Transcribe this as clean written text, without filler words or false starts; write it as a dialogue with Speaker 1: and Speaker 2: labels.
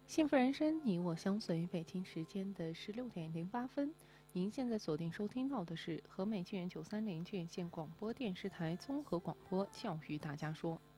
Speaker 1: 幸福人生，你我相随。北京时间的16:08，您现在锁定收听到的是和美剧园930院线广播电视台综合广播教育大家说。